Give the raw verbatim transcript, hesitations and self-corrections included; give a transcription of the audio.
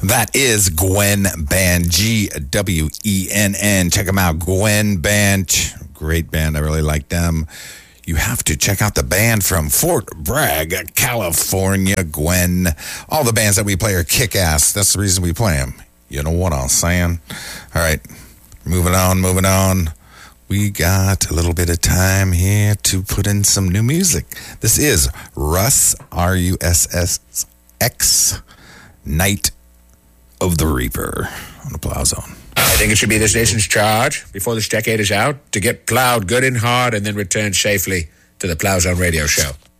That is Gwen Band, G W E N N. Check them out, Gwen Band. Great band. I really like them. You have to check out the band from Fort Bragg, California, Gwen. All the bands that we play are kick-ass. That's the reason we play them. You know what I'm saying? All right, moving on, moving on. We got a little bit of time here to put in some new music. This is Russ, R U S S X, Night of the Reaper on the Plow Zone. I think it should be this nation's charge before this decade is out to get plowed good and hard and then return safely to the Plow Zone Radio Show.